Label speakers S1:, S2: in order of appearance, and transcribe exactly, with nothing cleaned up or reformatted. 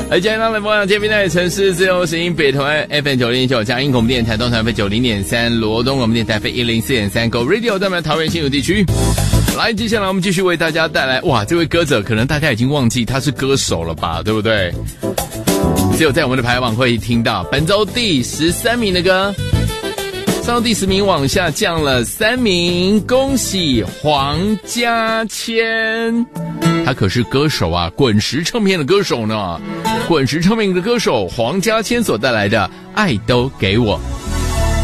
S1: 而今天来播放这边的城市自由声音，北投 F M 九零点九，嘉义广播电台东台 F M 九零点三，罗东广播电台 F M 一零四点三 ，Go Radio 在我们桃园新竹地区。来，接下来我们继续为大家带来，哇，这位歌者可能大家已经忘记他是歌手了吧，对不对？只有在我们的排行榜会听到本周第十三名的歌，上到第十名往下降了三名，恭喜黄家千，他可是歌手啊，滚石唱片的歌手呢，滚石唱片的歌手黄家千所带来的《爱都给我》。